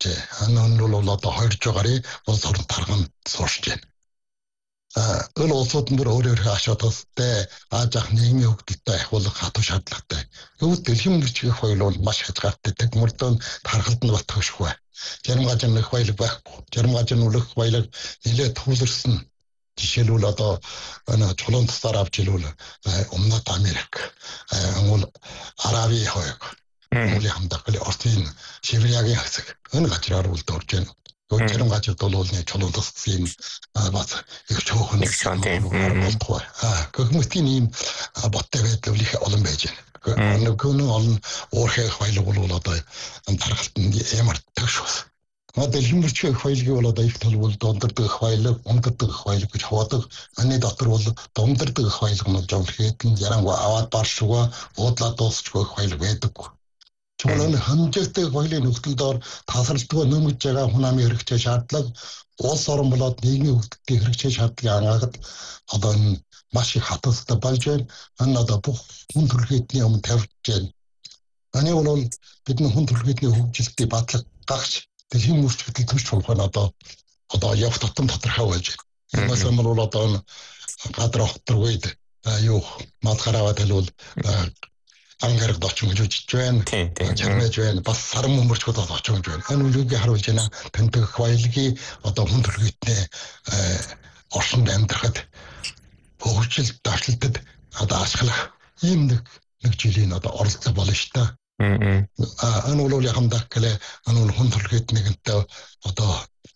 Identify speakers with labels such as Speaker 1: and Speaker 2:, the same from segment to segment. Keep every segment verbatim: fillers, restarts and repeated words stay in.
Speaker 1: гарчээ. Энэ нь бол одоо хоёр жагаарын улс орон тарган сууршж байна. А өл улсууд нь бүр өөрөөрөө ашиглалттай ааж ах нийгмийн хөгжилтэй ахиулах хатуу шаардлагатай. Өвд дэлхийн мөрчгийн хоёулууд маш хязгаартай технологитой тархалд нь батгахшгүй. Зарим газар нөх баялаг байхгүй. Зарим газар нүлэх баялаг нэлээд төвлөрсөн. Жишээлбэл одоо энэ чулуун тусаар авч ирвэл өмнөд Америк, ангол Аравийн хоёг, англи хамдаг гэл Ортын Сибирягийн хэсэг энэ газраар үлдэрж байна. Зарим газар бол нэг чулуун тусгийн бас их чөөхөн болтгоо. Аа гэгмэтийн ийм боттой байдал их олон байж байна. Нөгөө олон уурхай хоёлог бол одоо тархалтанд ямар төгшөс. Дэлхийн мөрчгийн хоёлыг бол одоо их толгойд дундарддаг хоёлог, ундарддаг хоёлог гэж хаваадаг. Анны дотор бол дундарддаг хоёлог нь жавлхэд нь ярангуй аваад баршгаа уудлаа дуусчгүй хоёлог байдаг. Чулуун хамжигтай хоёлын нөхцөлдор тасралтгүй нэмж байгаа хүн амын хэрэгцээ шаардлага улс орон болоод нийгмийн хөгжлийн хэрэгцээ шаардлагыг хангахад одоо энэ маш их хатастай болж байна. Энэ одоо бүх хүн төрөлхтний өмнө тавьж байна. Аны бол бидний хүн төрөлхтний хөгжилтийг батлах гагч дэлхийн мөрчгөл төч болгоно одоо одоо явах тутам тодорхой байж байна. Энэс юм бол одоо гадар хотторгойд юу мадгараа хэлвэл ангараг дочмож үжиж байна. Чармэж байна. Бас саран мөрчгөл очиж байна. Энэ үлгийг харуулж байна. Тэндэг хоёлгийн одоо хүн төрөлхтний оршинд амьдрахад хөгжил дашлалтад одоо ашиглах ийм нэг нэг жилийн одоо оролцоо болно шүү дээ. Аа энэ бол яхамдаа гэлээ энэ хүн төрөлхтний нэгэнтэй одоо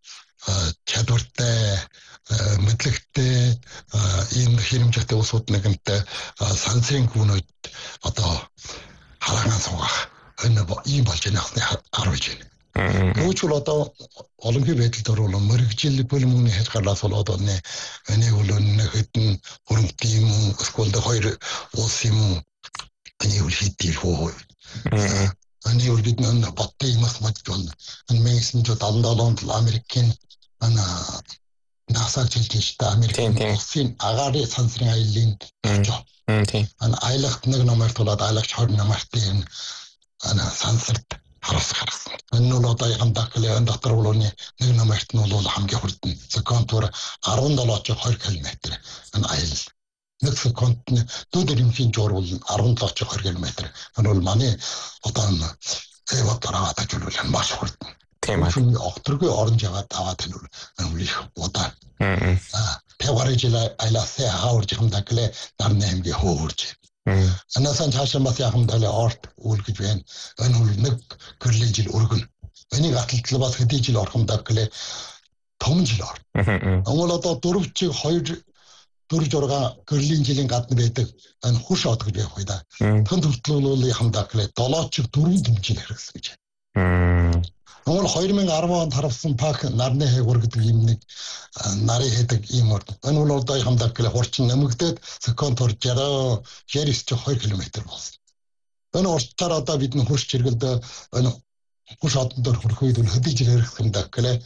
Speaker 1: чадвартай мэдлэгтэй ийм хэмжээтэй улсууд нэгэнтэй сансрын гүнүүд одоо харагаан суугах энэ ийм болж байгаасны харуулж байна. Өөрчлөл одоо олонхий байдалд орвол мэрэгжил бүлмүний хязгаарлаас болоод байна. Энийг бол хэдэн хөрөнгө юм эсвэл хоёр улс юм энийг үл хийдий хөө. Энийг үл бид нэг баттай юмас мод болно. Энэ мессенж далдалонд Америкийн ана насаг жилжтэй Америкийн улсын агаарын сансрын аяллаа очоо. Тийм. Ана аялагт нэг номерт болоод аялагч хоёр номерт энэ ана сансарт хараас гарсан. Энэ бол одоо хамдаа гэлээ энэ дотор бол нэг номерт нь бол хамгийн хурдан секундээр арван долоо хоёр километр энэ аялал. Нэг секундны дөрөв эмхийн жуур бол арван долоо хоёр километр. Энэ бол манай одоо эватараа тажуулах маш хурдан. Тийм ээ. Огторгүй орон жагаад аваад энэ бол их удаа. Аа. Тэвгэрэж айласаа хаурж хамдаа гэлээ нарны аймгийн хөөрж. Анасан цаашаа бас яхамдаа орт үлгэж байна. Энэ бол нэг гэрлийн жил өргөн. Энийг аталтлал бас хэдий жил орхомдаа гэлээ том жил ор. Ангол одоо дөрөв чи хоёр дөрөв журга гэрлийн жилийн гадна байдаг энэ хуш од гэж явах да. Тэн төртөл бол яхамдаа гэлээ долоо чи дөрөв дэмжил хэрэгсэн гэж. Ангол хоёр мянга арван онд харвсан пак нарны хэвгэр гэдэг юм нэг нарын хэдэг юм уу. Энэ бол одоо хамдаа гэлээ хурчин нэмэгдээд секундор жараа ярис чи хоёр километр болсон. Энэ уртаар одоо бид хурц чиргэлд энэ хуш оддоор хүрэх үед хэдий жил хэрэгэх юм даа гэлээ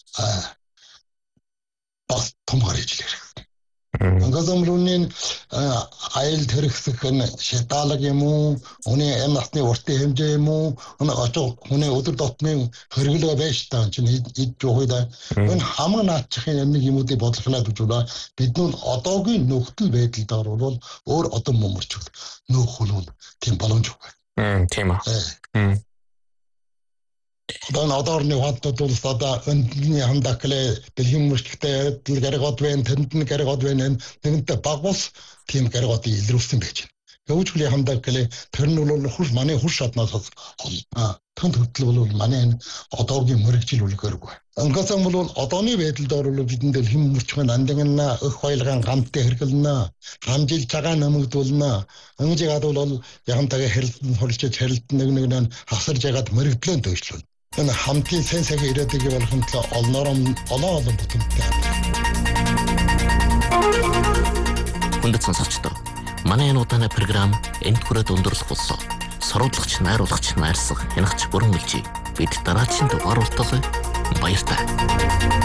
Speaker 1: бас том гарч ирэх. Ангазамлууны айл тэрхсэх нь шаталаг юм уу? Хүний эм насны уртын хэмжээ юм уу? Энэ очоо хүний өдөр дотмын хэрэглээ байж таа чинь ид жоохойда. Энэ хамаг наачхийн нэг юмуудыг бодлохнаа дүжүүлээ. Бид нь одоогийн нөхцөл байдалд орвол өөр одон мөмөрч нөхөл тийм боломж байна. Тийм аа. Dan одоорны хатад бол одоо өндний хамдаа гэлээ дэлхийн мөрчгтэй гэргод байна, тэндэн гэргод байна. Тэгэнтэй багус тийм гэргод илрүүлсэн байж байна. Явуулгын хамдаа гэлээ тэр нь бол хурс манай хурс шатнаас аа тэнд хөдөл бол манай одоогийн мөрөгжил үлгэргүй. Ангасан бол одооны байдалд орвол бидний дэлхийн мөрчгөн андагна өх хоёлгаан гамттай хэрэглэнэ. Хамжилж байгаа нэмэгдүүлнэ. Ангижгаад бол ягантайгаа хэрэлдэн холжиж хэрэлдэн нэг нэг нь хасарж ягаад мөрөгдлөө дөйшлөө. Энэ хамтын сайн сайхан ирээдүйг болгохын тулд олноор олоо олон бүтэмтэй.
Speaker 2: Хүндэт сонсогчдоо манай энэ удааны програм энд хүрээд өндөрлөх болсон. Соруулагч, найруулагч, найрсаг, хянагч бүрэн үлжий. Бид дараагийн дугаар уулзалтаа баяртай.